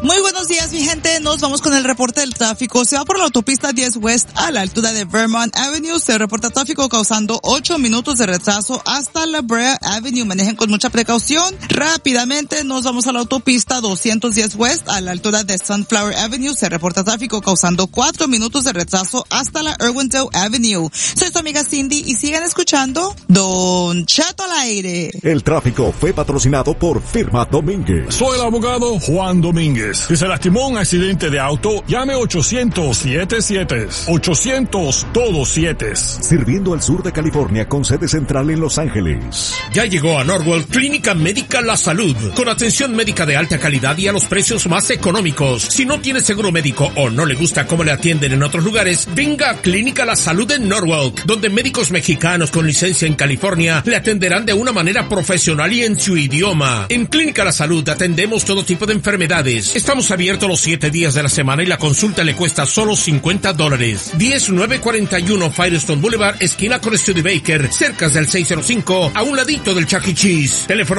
Muy buenos días, mi gente. Nos vamos con el reporte del tráfico. Se va por la autopista 10 West a la altura de Vermont Avenue. Se reporta tráfico causando 8 minutos de retraso hasta la Brea Avenue. Manejen con mucha precaución. Rápidamente nos vamos a la autopista 210 West a la altura de Sunflower Avenue. Se reporta tráfico causando 4 minutos de retraso hasta la Irwindale Avenue. Soy su amiga Cindy y sigan escuchando Don Cheto al aire. El tráfico fue patrocinado por Firma Domínguez. Soy el abogado Juan Domínguez. Si se lastimó un accidente de auto, llame 800-77. 800 todos 7. Sirviendo al sur de California con sede central en Los Ángeles. Ya llegó a Norwell Clínica Médica La Salud, con atención médica de alta calidad y a los precios más económicos. Si no tiene seguro médico o no le gusta cómo le atienden en otros lugares, venga a Clínica La Salud en Norwalk, donde médicos mexicanos con licencia en California le atenderán de una manera profesional y en su idioma. En Clínica La Salud atendemos todo tipo de enfermedades. Estamos abiertos los 7 días de la semana y la consulta le cuesta solo $50. 10941 Firestone Boulevard, esquina con Studebaker, cerca del 605, a un ladito del Chuck E. Cheese. Teléfono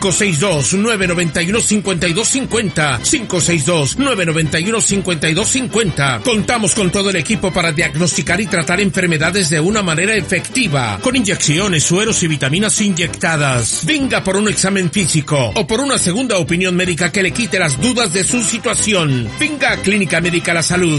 562-991-5250. 562-991-5250. Contamos con todo el equipo para diagnosticar y tratar enfermedades de una manera efectiva, con inyecciones, sueros y vitaminas inyectadas. Venga por un examen físico o por una segunda opinión médica que le quite las dudas de su situación. Venga a Clínica Médica La Salud.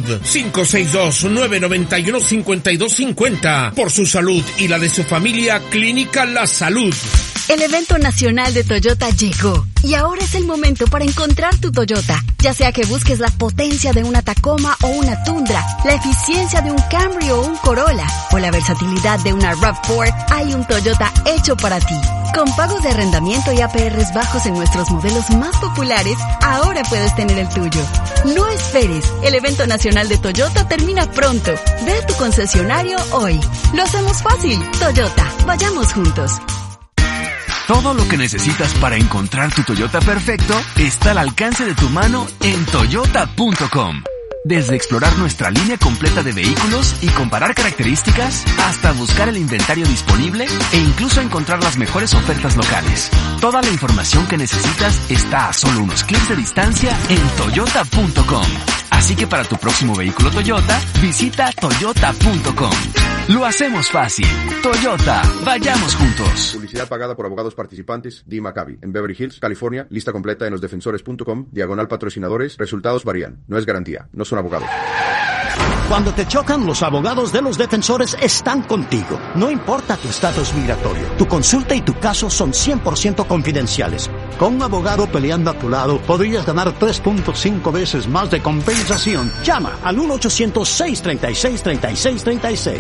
562-991-5250. Por su salud y la de su familia, Clínica La Salud. El evento nacional de Toyota llegó y ahora es el momento para encontrar tu Toyota. Ya sea que busques la potencia de una Tacoma o una Tundra, la eficiencia de un Camry o un Corolla, o la versatilidad de una RAV4, hay un Toyota hecho para ti. Con pagos de arrendamiento y APRs bajos en nuestros modelos más populares, ahora puedes tener el tuyo. No esperes, el evento nacional de Toyota termina pronto. Ve a tu concesionario hoy. Lo hacemos fácil. Toyota, vayamos juntos. Todo lo que necesitas para encontrar tu Toyota perfecto está al alcance de tu mano en Toyota.com. Desde explorar nuestra línea completa de vehículos y comparar características, hasta buscar el inventario disponible e incluso encontrar las mejores ofertas locales. Toda la información que necesitas está a solo unos clics de distancia en Toyota.com. Así que para tu próximo vehículo Toyota, visita Toyota.com. Lo hacemos fácil. Toyota, vayamos juntos. Publicidad pagada por abogados participantes. Dee Maccabi, en Beverly Hills, California. Lista completa en losdefensores.com. /patrocinadores. Resultados varían. No es garantía. No son abogados. Cuando te chocan, los abogados de Los Defensores están contigo. No importa tu estatus migratorio, tu consulta y tu caso son 100% confidenciales. Con un abogado peleando a tu lado, podrías ganar 3.5 veces más de compensación. Llama al 1-800-636-3636.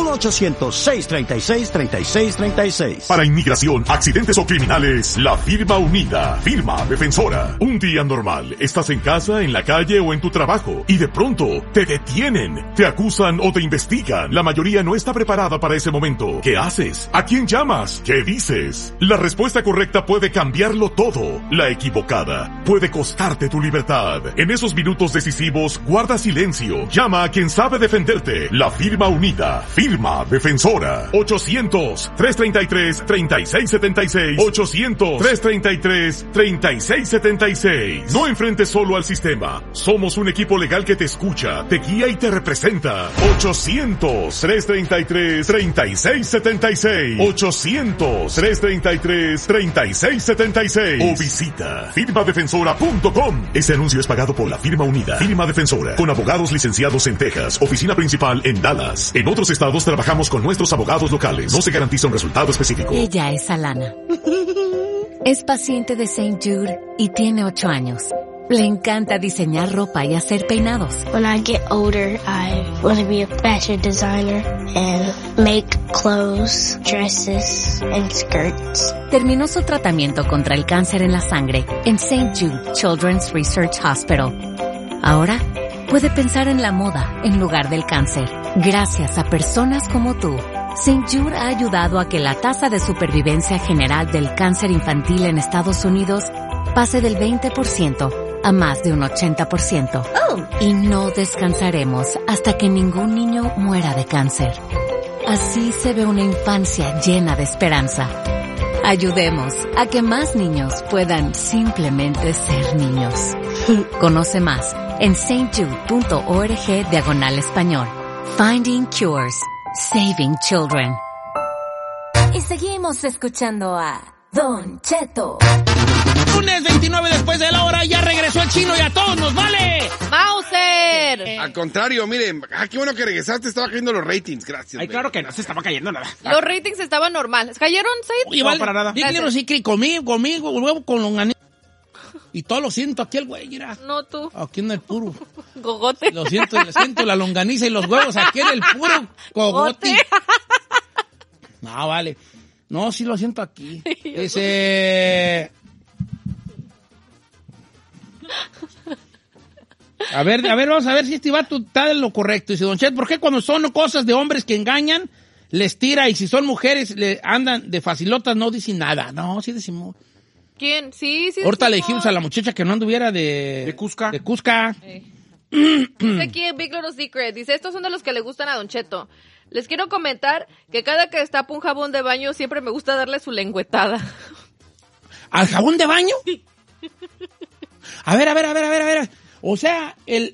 1-800-636-3636. Para inmigración, accidentes o criminales, la Firma Unida. Firma Defensora. Un día normal, estás en casa, en la calle o en tu trabajo y de pronto te detienen. Te acusan o te investigan. La mayoría no está preparada para ese momento. ¿Qué haces? ¿A quién llamas? ¿Qué dices? La respuesta correcta puede cambiarlo todo. La equivocada puede costarte tu libertad. En esos minutos decisivos, guarda silencio. Llama a quien sabe defenderte. La Firma Unida. Firma Defensora. 800-333-3676. 800-333-3676. No enfrentes solo al sistema. Somos un equipo legal que te escucha, te guía y te representa. 800-333-3676. 800-333-3676. O visita firmadefensora.com. Este anuncio es pagado por la Firma Unida. Firma Defensora, con abogados licenciados en Texas. Oficina principal en Dallas. En otros estados trabajamos con nuestros abogados locales. No se garantiza un resultado específico. Ella es Alana. Es paciente de St. Jude y tiene 8 años. Le encanta diseñar ropa y hacer peinados. When I get older, I want to be a fashion designer and make clothes, dresses, and skirts. Terminó su tratamiento contra el cáncer en la sangre en St. Jude Children's Research Hospital. Ahora puede pensar en la moda en lugar del cáncer. Gracias a personas como tú, St. Jude ha ayudado a que la tasa de supervivencia general del cáncer infantil en Estados Unidos pase del 20% a más de un 80%. Y no descansaremos hasta que ningún niño muera de cáncer. Así se ve una infancia llena de esperanza. Ayudemos a que más niños puedan simplemente ser niños. Conoce más en stjude.org/español. Finding Cures. Saving Children. Y seguimos escuchando a Don Cheto. Lunes 29 después de la hora, ya regresó el chino y a todos nos vale. ¡Mauser! Al contrario, miren, qué bueno que regresaste, estaba cayendo los ratings, gracias. Ay, claro que no se estaba cayendo nada. Los ratings estaban normales. ¿Cayeron, Said? Oye, vale, para nada. Dígale, sí, conmigo, huevo con longaniza. Y todo lo siento aquí el güey, mira. No tú. Aquí en el puro. Gogote. Lo siento la longaniza y los huevos aquí en el puro gogote. No, vale. No, sí lo siento aquí. A ver, vamos a ver si este vato está en lo correcto. Dice, Don Chet, ¿por qué cuando son cosas de hombres que engañan, les tira? Y si son mujeres, le andan de facilotas, no dicen nada. No, sí decimos. ¿Quién? Sí. Ahorita le dijimos a la muchacha que no anduviera de Cusca. De Cusca. Dice aquí en Big Little Secret, dice, estos son de los que le gustan a Don Cheto. Les quiero comentar que cada que destapo un jabón de baño, siempre me gusta darle su lengüetada. ¿Al jabón de baño? A ver. O sea, el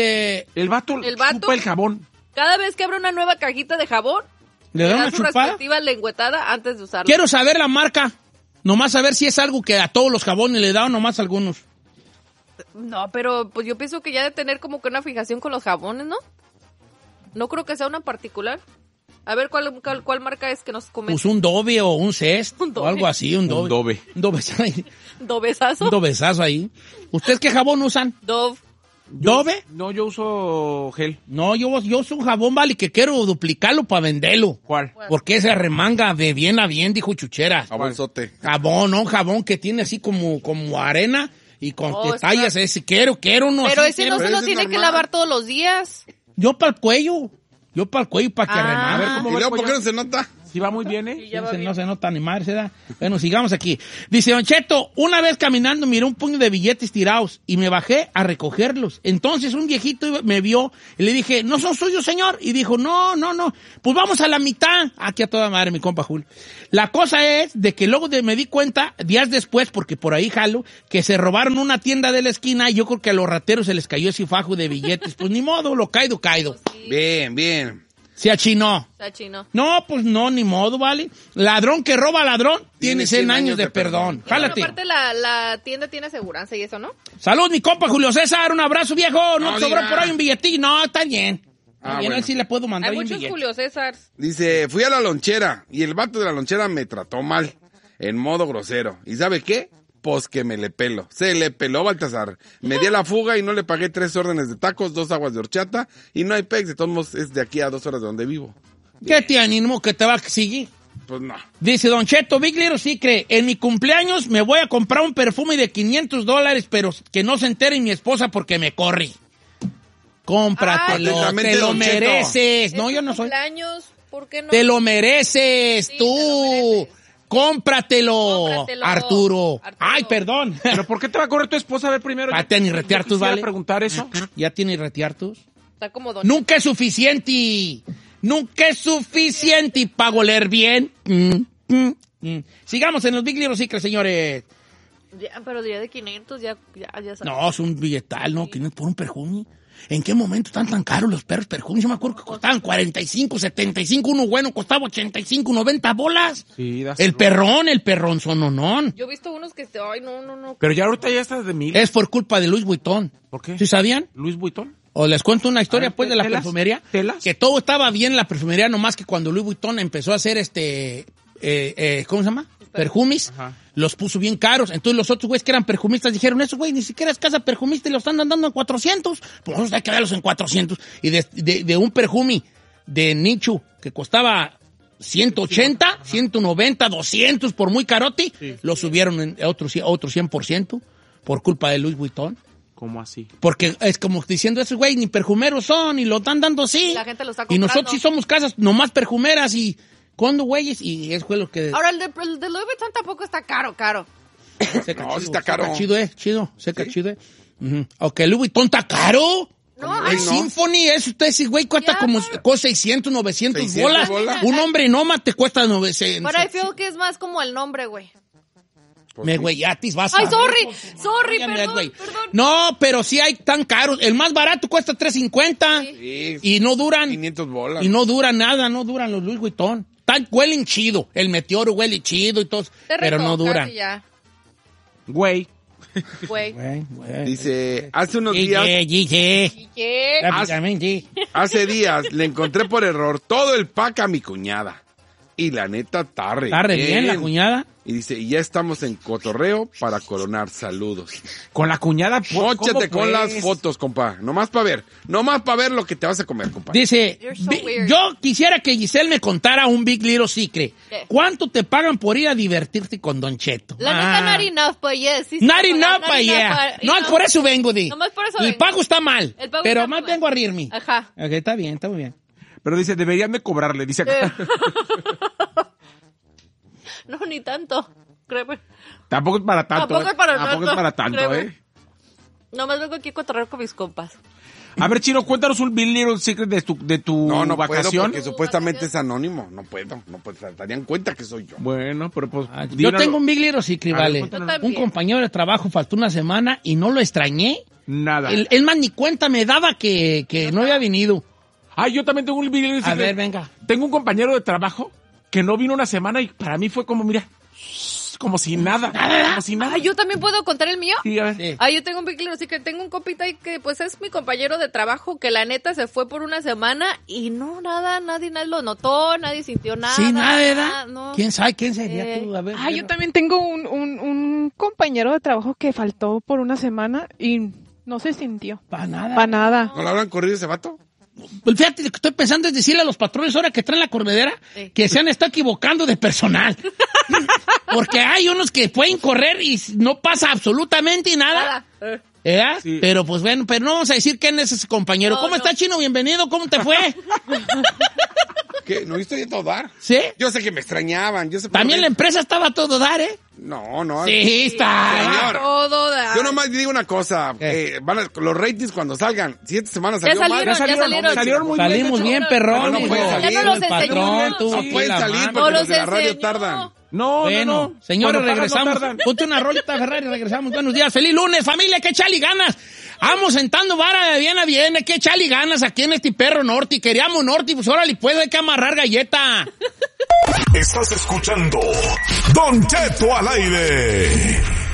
vato chupa el jabón. Cada vez que abre una nueva cajita de jabón, le da una su chupada respectiva lengüetada antes de usarla. Quiero saber la marca. Nomás saber si es algo que a todos los jabones le da o nomás a algunos. No, pero pues yo pienso que ya de tener como que una fijación con los jabones, ¿no? No creo que sea una particular. A ver, ¿cuál marca es que nos comenta? Pues un Dove o un Cest o algo así, un Dove. Un ¿Dovezazo? Un dovezazo ahí. ¿Ustedes qué jabón usan? Dove. ¿Dove? No, yo uso gel. No, yo uso un jabón, vale, que quiero duplicarlo para venderlo. ¿Cuál? Porque se remanga de bien a bien, dijo Chucheras. Jabonzote. Jabón, ¿no? Un jabón que tiene así como arena y con detalles ese. Quiero uno. Pero así, ese no se lo tiene que lavar todos los días. Yo para el cuello, para que remangue. A ver, ¿cómo va? ¿Por qué no se nota? Sí va muy bien, ¿eh? No se nota ni madre, se da. Bueno, sigamos aquí. Dice, Don Cheto, una vez caminando miré un puño de billetes tirados y me bajé a recogerlos. Entonces un viejito me vio y le dije, ¿no son suyos, señor? Y dijo, no. Pues vamos a la mitad. Aquí a toda madre, mi compa Julio. La cosa es de que luego me di cuenta, días después, porque por ahí jalo, que se robaron una tienda de la esquina y yo creo que a los rateros se les cayó ese fajo de billetes. Pues ni modo, lo caído. Sí. Bien. Se achinó. No, pues no, ni modo, ¿vale? Ladrón que roba ladrón tiene 100 años de perdón. Jálate. Aparte la tienda tiene aseguranza y eso, ¿no? Salud, mi compa Julio César, un abrazo, viejo. No sobró por ahí un billetín. No, está bien. Bueno. Sí le puedo mandar Hay un muchos billete. Julio César. Dice, fui a la lonchera y el vato de la lonchera me trató mal, en modo grosero. ¿Y sabe qué? Pues que me le pelo. Se le peló Baltasar. Me di a la fuga y no le pagué 3 órdenes de tacos, 2 aguas de horchata y no hay pex. De todos modos, es de aquí a 2 horas de donde vivo. ¿Qué te animo que te va a seguir? Pues no. Dice Don Cheto, Big Little Secret, en mi cumpleaños me voy a comprar un perfume de $500, pero que no se entere mi esposa porque me corre. Cómpratelo, te lo mereces. No, yo no soy. ¿Por qué no? Te lo mereces, sí, tú. Cómpratelo, Arturo. Ay, perdón. ¿Pero por qué te va a correr tu esposa a ver primero? Ya tiene retear tus, ¿vale? Preguntar eso? Ya tiene retear tus. Está como Don Nunca es suficiente. Nunca es suficiente para oler bien. Sigamos en los Big Little Secret, señores. Ya, pero diría de 500, ya sabes. No, es un billetal, ¿no? 500 por un perfume. ¿En qué momento están tan caros los perros perfumes? Yo me acuerdo que costaban 45, 75, uno bueno costaba 85, 90 bolas. Sí, el perrón sononón. Yo he visto unos que, ay, no. Pero ya ahorita ya estás de 1000. Es por culpa de Louis Vuitton. ¿Por qué? ¿Sí sabían? ¿Louis Vuitton? O les cuento una historia, pues, de la ¿telas? perfumería. ¿Telas? Que todo estaba bien en la perfumería, nomás que cuando Louis Vuitton empezó a hacer ¿cómo se llama? Perfumes. Ajá. Los puso bien caros. Entonces los otros güeyes que eran perfumistas dijeron, eso güey, ni siquiera es casa perfumista y los están dando en 400. Pues vamos a quedarlos en 400. Y de un perfume de nicho que costaba 180, ajá, 190, 200 por muy carote, sí, lo subieron en otro 100% por culpa de Louis Vuitton. ¿Cómo así? Porque es como diciendo, esos güey ni perfumeros son y lo están dando así. La gente lo está comprando. Y nosotros sí somos casas nomás perfumeras y ¿cuándo, güeyes? Y eso fue lo que... Ahora, el de Louis Vuitton tampoco está caro. No, sí está caro. Chido. Chido. Ok, Louis Vuitton está caro. No, el Symphony, ese güey cuesta como 600, 900 bolas. Un hombre Noma te cuesta 900. Pero I feel que es más como el nombre, güey. Me güeyatis, vas Ay, a sorry, ver, perdón. No, pero sí hay tan caros. El más barato cuesta $3.50. Sí. Y no duran. 500 bolas. Y no duran nada, no duran los Louis Vuitton. Huelen chido. El Meteoro huele chido y todo. Pero no duran. Güey. Dice, hace unos días... Hace días le encontré por error todo el pack a mi cuñada. Y la neta, está re bien la cuñada. Y dice, y ya estamos en cotorreo para coronar. Saludos. Con la cuñada, móchate con las fotos, compa. Nomás para ver lo que te vas a comer, compa. Dice, yo quisiera que Giselle me contara un Big Little Secret. ¿Qué? ¿Cuánto te pagan por ir a divertirte con Don Cheto? La neta, not enough, but yes. Sí, Not enough, but yeah. No, por eso vengo, Di. Nomás por eso El vengo. pago está mal, El pago pero está más mal. vengo a rirme. Ajá. Ok, está bien, está muy bien. Pero dice, deberían de cobrarle, dice acá. No, ni tanto. Créeme. Tampoco es para tanto. Tampoco es para Tampoco tanto, es para tanto, créeme. Nomás vengo aquí a cotorrear con mis compas. A ver, Chino, cuéntanos un Big Little Secret de tu No vacación. puedo porque supuestamente es anónimo. No puedo. Se darían cuenta que soy yo. Bueno, pero pues... Yo tengo un Big Little Secret, A ver, vale. cuéntanos. Un compañero de trabajo faltó una semana y no lo extrañé. Nada. Él más ni cuenta me daba que no había venido. Ah, yo también tengo un Big Little Secret. A ver, venga. Tengo un compañero de trabajo que no vino una semana y para mí fue como, mira, como si nada. Como si nada. Ah, ¿yo también puedo contar el mío? Sí, a ver. Sí. Ah, yo tengo un Big Little Secret, que tengo un compita ahí que pues es mi compañero de trabajo que la neta se fue por una semana y no, nadie lo notó, nadie sintió nada. Sí, nada, ¿verdad? No. ¿Quién sabe quién sería tú? A ver. Yo también tengo un compañero de trabajo que faltó por una semana y no se sintió. Para nada. Para nada. ¿No lo habrán corrido ese vato? Pues fíjate, lo que estoy pensando es decirle a los patrones ahora que traen la corredera que se han estado equivocando de personal. Porque hay unos que pueden correr y no pasa absolutamente nada. ¿Eh? Sí. Pero pues bueno, pero no vamos a decir quién es ese compañero. ¿Cómo está, Chino? Bienvenido, ¿cómo te fue? ¿Qué? ¿No viste a todo dar? ¿Sí? Yo sé que me extrañaban. También la empresa estaba a todo dar, ¿eh? No. Sí, está. Señor, todo dar. yo nomás digo una cosa. Los ratings cuando salgan, si esta semana salió mal. Ya salieron muy bien. Salimos bien, perrón. No puede salir. Ya no los el patrón, enseñó. tú. No pueden salir porque los de la radio tardan. No. Señores, Cuando regresamos. pagan, no Ponte una rolita, Ferrari, regresamos. Buenos días, feliz lunes, familia, que chale ganas. Vamos sentando vara de bien a bien, que chale ganas aquí en este perro norte. Queríamos norte, pues órale, pues hay que amarrar galleta. Estás escuchando Don Cheto al aire.